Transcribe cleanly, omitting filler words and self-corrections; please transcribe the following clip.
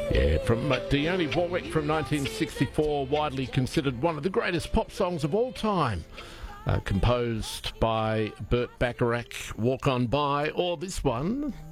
Yeah, from Dionne Warwick from 1964, widely considered one of the greatest pop songs of all time. Composed by Burt Bacharach, Walk On By, or this one,